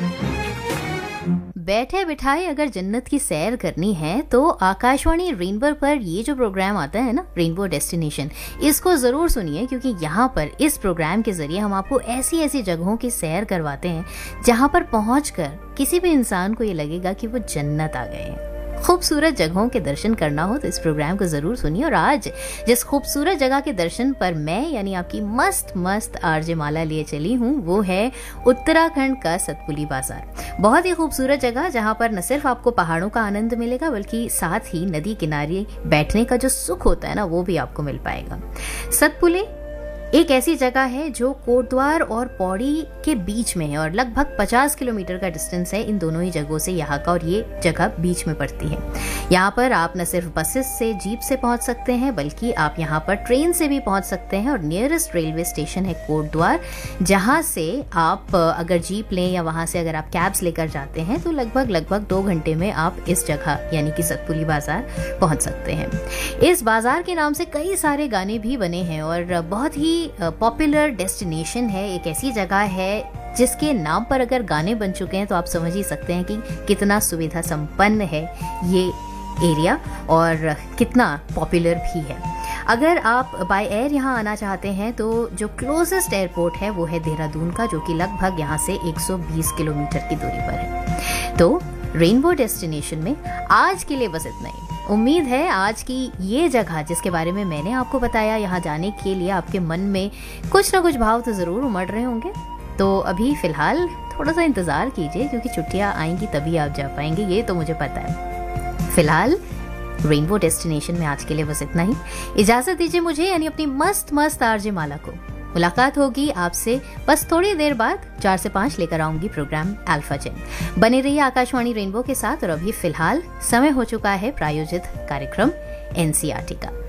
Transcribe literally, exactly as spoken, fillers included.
बैठे बिठाए अगर जन्नत की सैर करनी है तो आकाशवाणी रेनबो पर ये जो प्रोग्राम आता है ना, रेनबो डेस्टिनेशन, इसको ज़रूर सुनिए, क्योंकि यहाँ पर इस प्रोग्राम के ज़रिए हम आपको ऐसी ऐसी जगहों की सैर करवाते हैं जहाँ पर पहुँचकर किसी भी इंसान को ये लगेगा कि वो जन्नत आ गए हैं। खूबसूरत जगहों के दर्शन करना हो तो इस प्रोग्राम को ज़रूर सुनिए। और आज जिस खूबसूरत जगह के दर्शन पर मैं यानी आपकी मस्त मस्त आरजे माला लिए चली हूँ वो है उत्तराखंड का सतपुली बाजार। बहुत ही खूबसूरत जगह जहाँ पर न सिर्फ आपको पहाड़ों का आनंद मिलेगा बल्कि साथ ही नदी किनारे बैठने का जो सुख होता है ना वो भी आपको मिल पाएगा। सतपुली एक ऐसी जगह है जो कोटद्वार और पौड़ी के बीच में है और लगभग पचास किलोमीटर का डिस्टेंस है इन दोनों ही जगहों से यहाँ का, और ये जगह बीच में पड़ती है। यहाँ पर आप न सिर्फ बसेस से, जीप से पहुँच सकते हैं बल्कि आप यहाँ पर ट्रेन से भी पहुँच सकते हैं। और नियरेस्ट रेलवे स्टेशन है कोटद्वार, जहाँ से आप अगर जीप लें या वहाँ से अगर आप कैब्स लेकर जाते हैं तो लगभग लगभग दो घंटे में आप इस जगह यानी कि सतपुली बाजार पहुँच सकते हैं। इस बाजार के नाम से कई सारे गाने भी बने हैं और बहुत ही पॉपुलर डेस्टिनेशन है। एक ऐसी जगह है जिसके नाम पर अगर गाने बन चुके हैं तो आप समझ ही सकते हैं कि कितना सुविधा संपन्न है ये एरिया और कितना पॉपुलर भी है। अगर आप बाय एयर यहाँ आना चाहते हैं तो जो क्लोजेस्ट एयरपोर्ट है वो है देहरादून का, जो कि लगभग यहाँ से एक सौ बीस किलोमीटर की दूरी पर है। तो रेनबो डेस्टिनेशन में आज के लिए बस इतना ही। उम्मीद है आज की ये जगह जिसके बारे में मैंने आपको बताया, यहाँ जाने के लिए आपके मन में कुछ ना कुछ भाव तो ज़रूर उमड़ रहे होंगे। तो अभी फ़िलहाल थोड़ा सा इंतज़ार कीजिए, क्योंकि छुट्टियाँ आएंगी तभी आप जा पाएंगे, ये तो मुझे पता है। फ़िलहाल रेनबो डेस्टिनेशन में आज के लिए बस इतना ही। इजाज़त दीजिए मुझे यानी अपनी मस्त मस्त आरजे माला को। मुलाकात होगी आपसे बस थोड़ी देर बाद। चार से पाँच लेकर आऊंगी प्रोग्राम अल्फा जेन। बने रहिए आकाशवाणी रेनबो के साथ। और अभी फिलहाल समय हो चुका है प्रायोजित कार्यक्रम एनसीईआरटी का।